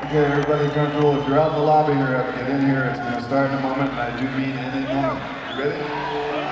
Okay, everybody comfortable. If you're out in the lobby or get in here, it's going to start in a moment, and I do mean in a moment. You ready?